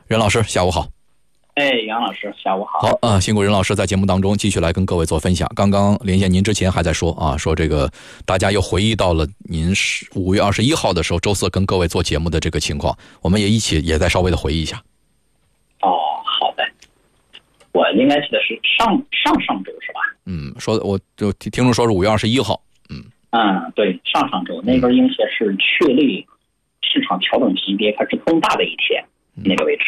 任老师下午好。 杨老师下午好。 好辛苦任老师在节目当中继续来跟各位做分享。刚刚连线您之前还在说说这个大家又回忆到了您5月21号的时候周四跟各位做节目的这个情况，我们也一起再稍微的回忆一下。 好的，我应该记得是上周是吧？ 说我就听众说是5月21号。 对，上周那根阴线是确立市场调整级别开始更大的一天，那个位置。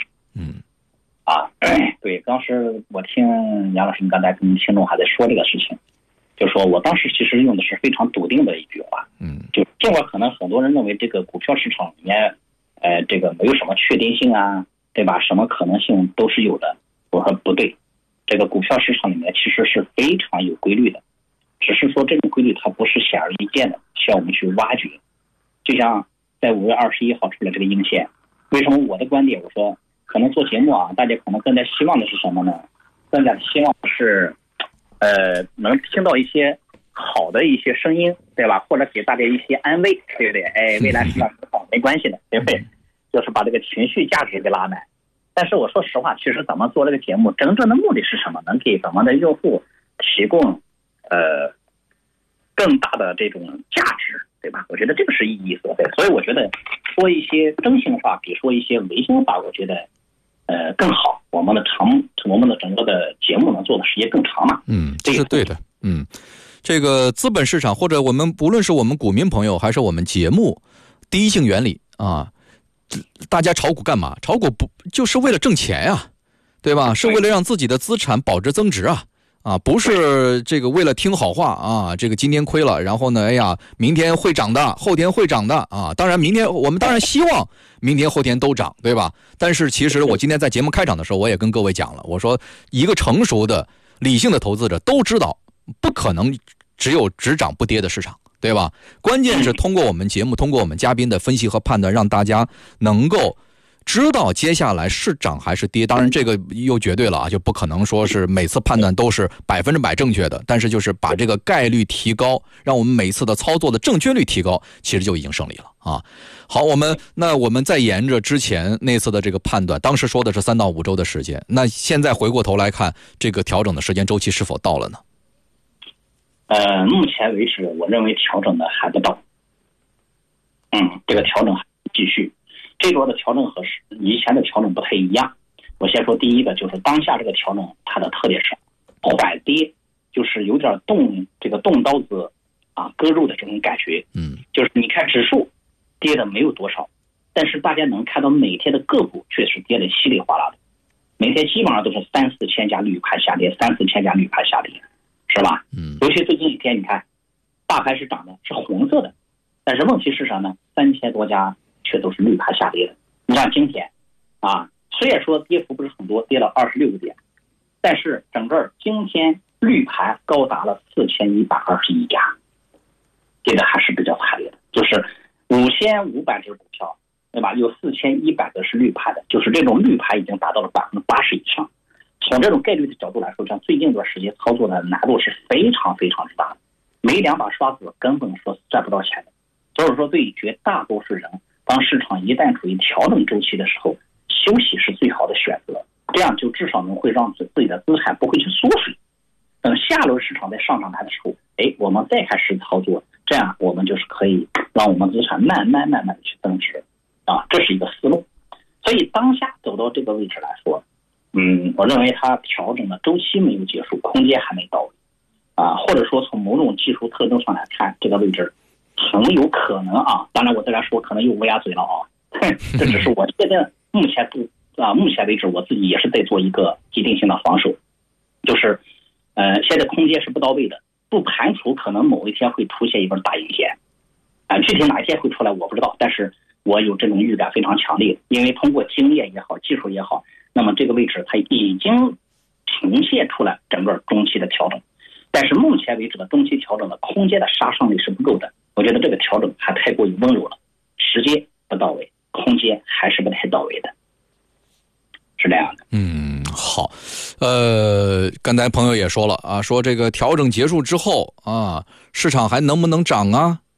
对，当时我听杨老师你刚才跟听众还在说这个事情，就说我当时其实用的是非常笃定的一句话，就尽管可能很多人认为这个股票市场里面，这个没有什么确定性啊，对吧？什么可能性都是有的。我说不对，这个股票市场里面其实是非常有规律的，只是说这种规律它不是显而易见的，需要我们去挖掘。就像在5月21号出了这个阴线，为什么我的观点我说可能做节目大家可能更加希望的是什么呢？更加希望是能听到一些好的一些声音，对吧？或者给大家一些安慰，对不对？未来市场好没关系的，对不对？就是把这个情绪价值给拉满。但是我说实话，其实咱们做这个节目真正的目的是什么？能给咱们的用户提供更大的这种价值，对吧？我觉得这个是意义所在。所以我觉得说一些真心话比说一些违心话，我觉得更好。我们的整个的节目能做的时间更长嘛。 这是对的。这个资本市场或者我们不论是我们股民朋友还是我们节目第一性原理大家炒股干嘛？炒股不就是为了挣钱呀，对吧？是为了让自己的资产保值增值不是这个为了听好话这个今天亏了，然后呢明天会涨的，后天会涨的当然我们当然希望明天后天都涨，对吧？但是其实我今天在节目开场的时候我也跟各位讲了，我说一个成熟的理性的投资者都知道不可能只有只涨不跌的市场，对吧？关键是通过我们节目通过我们嘉宾的分析和判断，让大家能够知道接下来是涨还是跌。当然这个又绝对了就不可能说是每次判断都是100%正确的，但是就是把这个概率提高，让我们每次的操作的正确率提高，其实就已经胜利了好，我们再沿着之前那次的这个判断，当时说的是3到5周的时间，那现在回过头来看，这个调整的时间周期是否到了呢？ 目前为止我认为调整的还不到。这个调整还继续。这波的调整和以前的调整不太一样。我先说第一个，就是当下这个调整它的特点是缓跌，就是有点动刀子割肉的这种感觉。就是你看指数跌的没有多少，但是大家能看到每天的个股确实跌得稀里哗啦的，每天基本上都是3-4千家绿盘下跌，3-4千家绿盘下跌，是吧？尤其最近几天你看大盘是涨的，是红色的，但是问题是啥呢？3000多家却都是绿盘下跌的。你像今天虽然说跌幅不是很多，跌了26个点，但是整个今天绿盘高达了4121家，跌的还是比较惨烈的。就是5500只股票，对吧？有4100个是绿盘的，就是这种绿盘已经达到了80%以上。从这种概率的角度来说，像最近一段时间操作的难度是非常非常之大的，没2把刷子根本说赚不到钱的。所以说对绝大多数人，当市场一旦处于调整周期的时候，休息是最好的选择，这样就至少能会让自己的资产不会去缩水。等下轮市场在上涨盘的时候，我们再开始操作，这样我们就是可以让我们资产慢慢的去增值这是一个思路。所以当下走到这个位置来说，我认为它调整的周期没有结束，空间还没到位或者说从某种技术特征上来看，这个位置很有可能当然我这来说可能又乌鸦嘴了这只是我现在目前为止我自己也是在做一个既定性的防守，就是现在空间是不到位的，不排除可能某一天会出现一根大阴线具体哪一天会出来我不知道，但是我有这种预感非常强烈，因为通过经验也好技术也好，那么这个位置它已经呈现出来整个中期的调整，但是目前为止的中期调整的空间的杀伤力是不够的。我觉得这个调整还太过于温柔了，时间不到位，空间还是不太到位的，是这样的。 好，刚才朋友也说了说这个调整结束之后市场还能不能涨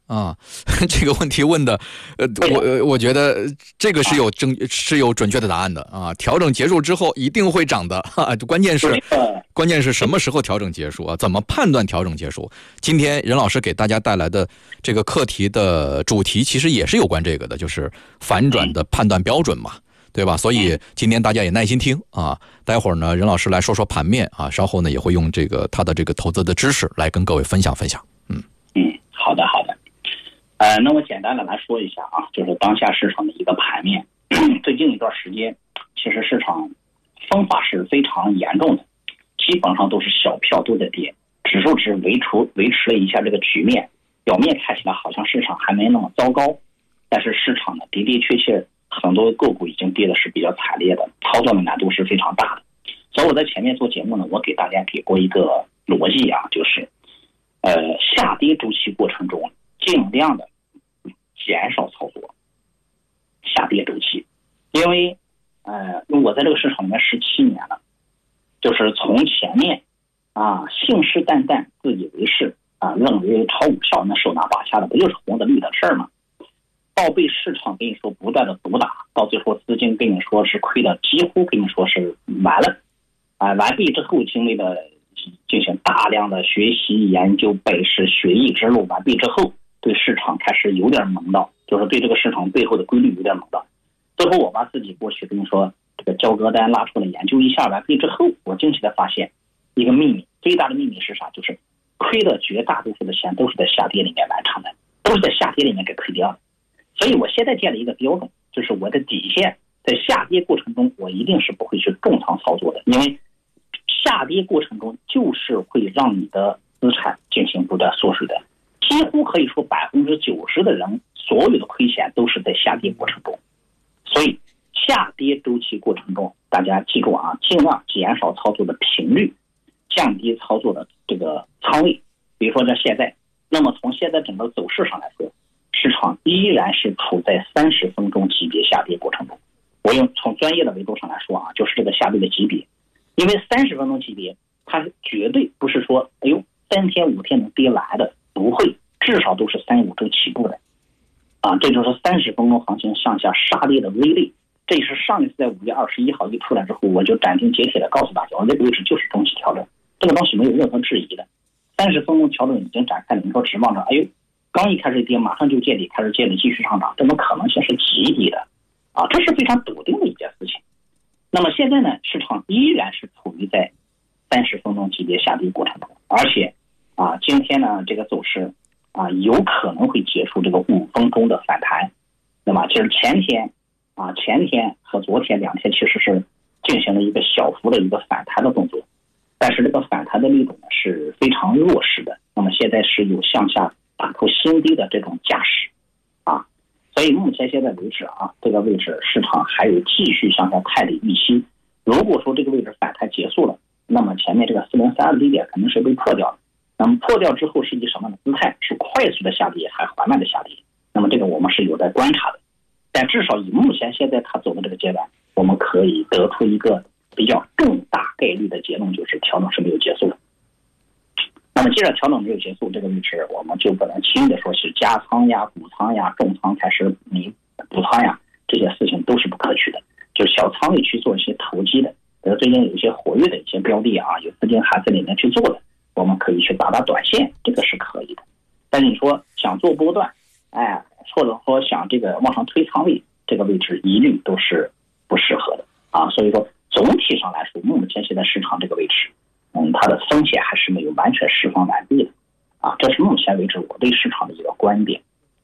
啊？这个问题问的，我觉得这个是有准确的答案的啊。调整结束之后一定会涨的啊，关键是什么时候调整结束啊？怎么判断调整结束？今天任老师给大家带来的这个课题的主题，其实也是有关这个的，就是反转的判断标准嘛。对吧？所以今天大家也耐心听啊。待会儿呢，任老师来说说盘面啊，稍后呢也会用他的这个投资的知识来跟各位分享分享。 好的。那我简单的来说一下啊，就是当下市场的一个盘面。最近一段时间，其实市场分化是非常严重的，基本上都是小票都在跌，指数只维持了一下这个局面，表面看起来好像市场还没那么糟糕，但是市场呢的确很多个股已经跌的是比较惨烈的，操作的难度是非常大的。所以我在前面做节目呢，我给大家给过一个逻辑啊，就是下跌周期过程中尽量的减少操作下跌周期，因为我在这个市场里面17年了，就是从前面信誓旦旦自以为是认为炒股票那手拿把下的不就是红的绿的事儿吗？到被市场跟你说不断的毒打，到最后资金跟你说是亏的几乎跟你说是完了完毕之后经历了进行大量的学习研究本事学艺之路，完毕之后对市场开始有点懵到，就是对这个市场背后的规律有点懵到。最后我把自己过去跟你说这个交割单拉出来研究一下，完毕之后我惊奇的发现一个秘密，最大的秘密是啥？就是亏的绝大多数的钱都是在下跌里面完成的，都是在下跌里面给亏掉的。所以我现在建了一个标准，就是我的底线在下跌过程中我一定是不会去重仓操作的，因为下跌过程中就是会让你的资产进行不断缩水的，几乎可以说90%的人所有的亏钱都是在下跌过程中。所以下跌周期过程中大家记住尽量减少操作的频率，降低操作的这个仓位。比如说在现在，那么从现在整个走势上来说，市场依然是处在30分钟级别下跌过程中。我用从专业的维度上来说就是这个下跌的级别，因为30分钟级别它绝对不是说3天5天能跌来的，不会，至少都是3-5周起步的这就是30分钟行情向下杀跌的威力。这也是上一次在5月21号一出来之后，我就斩钉截铁的告诉大家，这个位置就是中期调整，这个东西没有任何质疑的。30分钟调整已经展开了，你说指望着刚一开始跌马上就见底，开始见底继续上涨，这种可能性是极低的这是非常笃定的一件事情。那么现在呢，市场依然是处于在30分钟级别下跌过程中，而且今天呢这个走势有可能会结束这个5分钟的反弹。那么就是前天和昨天2天其实是进行了一个小幅的一个反弹的动作，但是这个反弹的力度呢是非常弱势的。那么现在是有向下打破新低的这种架势所以目前现在为止这个位置市场还有继续向下探的预期。如果说这个位置反弹结束了，那么前面这个4032的低点肯定是被破掉了。那么破掉之后是以什么样的姿态？是快速的下跌还缓慢的下跌？那么这个我们是有待观察的。但至少以目前现在它走的这个阶段，我们可以得出一个比较更大概率的结论，就是调整是没有结束的。那么既然调整没有结束，这个位置我们就不能轻易的说是加仓呀、补仓呀、重仓开始补仓呀，这些事情都是不可取的。就是小仓位去做一些投机的，比如最近有一些活跃的一些标的有资金还在里面去做的，我们可以去打短线，这个是可以的。但是你说想做波段，或者说想这个往上推仓位，这个位置一律都是不适合的所以说总体上来说，目前现在市场这个位置它的风险还是没有完全释放完毕的这是目前为止我对市场的一个观点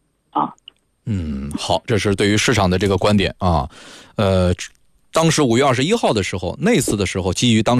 好，这是对于市场的这个观点当时5月21号的时候，那次的时候基于当